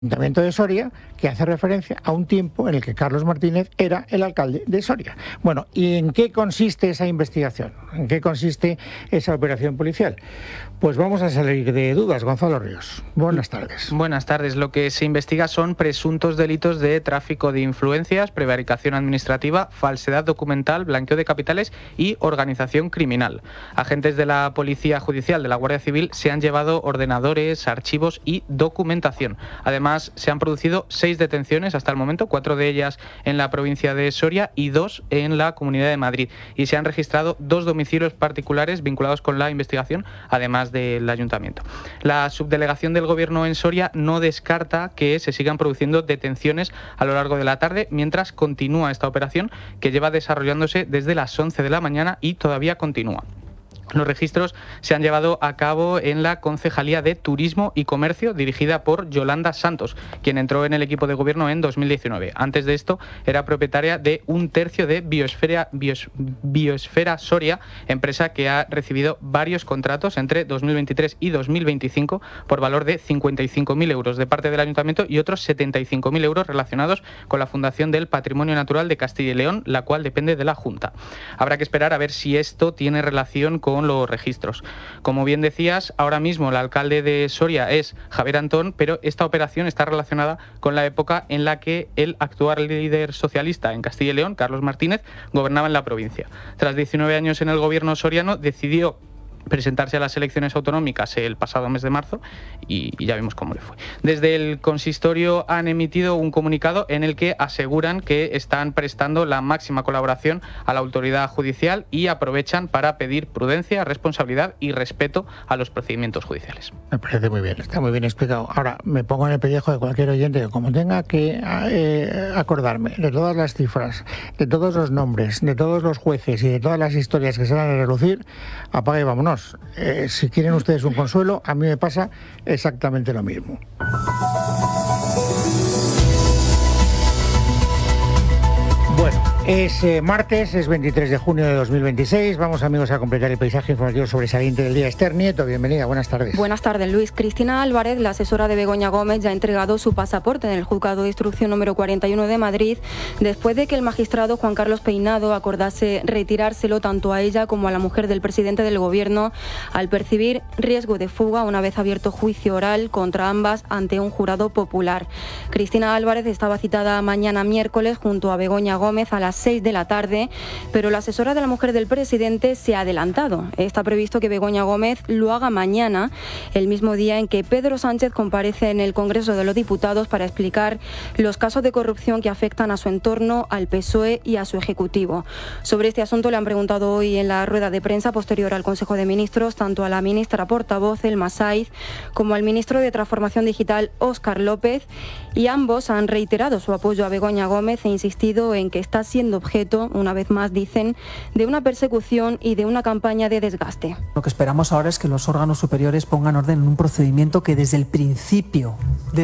Ayuntamiento de Soria, que hace referencia a un tiempo en el que Carlos Martínez era el alcalde de Soria. Bueno, ¿y en qué consiste esa investigación? ¿En qué consiste esa operación policial? Pues vamos a salir de dudas. Gonzalo Ríos, buenas tardes. Buenas tardes. Lo que se investiga son presuntos delitos de tráfico de influencias, prevaricación administrativa, falsedad documental, blanqueo de capitales y organización criminal. Agentes de la Policía Judicial de la Guardia Civil se han llevado ordenadores, archivos y documentación. Además, se han producido 6 detenciones hasta el momento, 4 de ellas en la provincia de Soria y 2 en la Comunidad de Madrid. Y se han registrado 2 domicilios particulares vinculados con la investigación, además del Ayuntamiento. La subdelegación del Gobierno en Soria no descarta que se sigan produciendo detenciones a lo largo de la tarde, mientras continúa esta operación que lleva desarrollándose desde las 11 de la mañana y todavía continúa. Los registros se han llevado a cabo en la Concejalía de Turismo y Comercio, dirigida por Yolanda Santos, quien entró en el equipo de gobierno en 2019. Antes de esto, era propietaria de 1/3 de Biosfera Soria, empresa que ha recibido varios contratos entre 2023 y 2025 por valor de 55.000 euros de parte del Ayuntamiento y otros 75.000 euros relacionados con la Fundación del Patrimonio Natural de Castilla y León, la cual depende de la Junta. Habrá que esperar a ver si esto tiene relación con los registros. Como bien decías, ahora mismo el alcalde de Soria es Javier Antón, pero esta operación está relacionada con la época en la que el actual líder socialista en Castilla y León, Carlos Martínez, gobernaba en la provincia. Tras 19 años en el gobierno soriano, decidió presentarse a las elecciones autonómicas el pasado mes de marzo y ya vimos cómo le fue. Desde el consistorio han emitido un comunicado en el que aseguran que están prestando la máxima colaboración a la autoridad judicial y aprovechan para pedir prudencia, responsabilidad y respeto a los procedimientos judiciales. Me parece muy bien, está muy bien explicado. Ahora, me pongo en el pellejo de cualquier oyente que como tenga que acordarme de todas las cifras, de todos los nombres, de todos los jueces y de todas las historias que se van a relucir, apaga y vámonos. Si quieren ustedes un consuelo, a mí me pasa exactamente lo mismo. Bueno, es martes, es 23 de junio de 2026. Vamos, amigos, a completar el paisaje informativo sobresaliente del día. Esther Nieto, bienvenida, buenas tardes. Buenas tardes, Luis. Cristina Álvarez, la asesora de Begoña Gómez, ya ha entregado su pasaporte en el Juzgado de Instrucción número 41 de Madrid, después de que el magistrado Juan Carlos Peinado acordase retirárselo tanto a ella como a la mujer del presidente del Gobierno, al percibir riesgo de fuga una vez abierto juicio oral contra ambas ante un jurado popular. Cristina Álvarez estaba citada mañana miércoles junto a Begoña Gómez a las 6 de la tarde, pero la asesora de la mujer del presidente se ha adelantado. Está previsto que Begoña Gómez lo haga mañana, el mismo día en que Pedro Sánchez comparece en el Congreso de los Diputados para explicar los casos de corrupción que afectan a su entorno, al PSOE y a su Ejecutivo. Sobre este asunto le han preguntado hoy en la rueda de prensa posterior al Consejo de Ministros tanto a la ministra portavoz, Elma Saiz, como al ministro de Transformación Digital, Óscar López, y ambos han reiterado su apoyo a Begoña Gómez e insistido en que está siendo objeto, una vez más dicen, de una persecución y de una campaña de desgaste. Lo que esperamos ahora es que los órganos superiores pongan orden en un procedimiento que desde el principio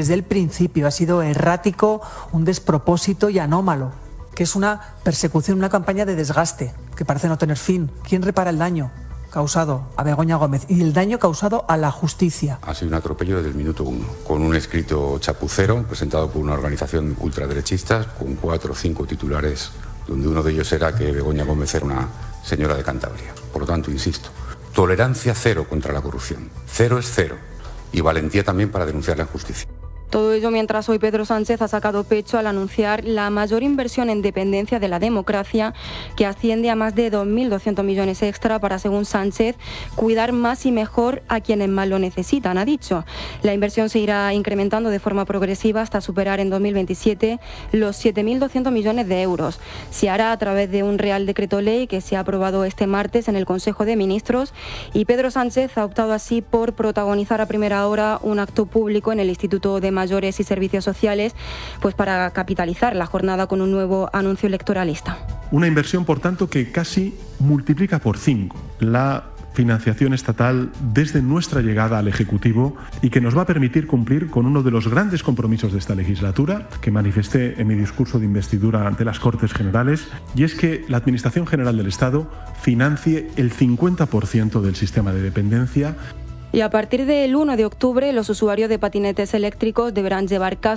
ha sido errático, un despropósito y anómalo, que es una persecución, una campaña de desgaste, que parece no tener fin. ¿Quién repara el daño causado a Begoña Gómez y el daño causado a la justicia? Ha sido un atropello desde el minuto 1, con un escrito chapucero presentado por una organización ultraderechistas con 4 o 5 titulares, donde uno de ellos era que Begoña Gómez era una señora de Cantabria. Por lo tanto, insisto, tolerancia cero contra la corrupción. Cero es cero. Y valentía también para denunciar la injusticia. Todo ello mientras hoy Pedro Sánchez ha sacado pecho al anunciar la mayor inversión en dependencia de la democracia, que asciende a más de 2.200 millones extra para, según Sánchez, cuidar más y mejor a quienes más lo necesitan, ha dicho. La inversión se irá incrementando de forma progresiva hasta superar en 2027 los 7.200 millones de euros. Se hará a través de un Real Decreto Ley que se ha aprobado este martes en el Consejo de Ministros, y Pedro Sánchez ha optado así por protagonizar a primera hora un acto público en el Instituto de Mayores y Servicios Sociales, pues para capitalizar la jornada con un nuevo anuncio electoralista. Una inversión, por tanto, que casi multiplica por 5 la financiación estatal desde nuestra llegada al Ejecutivo y que nos va a permitir cumplir con uno de los grandes compromisos de esta legislatura que manifesté en mi discurso de investidura ante las Cortes Generales, y es que la Administración General del Estado financie el 50% del sistema de dependencia Y a partir del 1 de octubre, los usuarios de patinetes eléctricos deberán llevar casco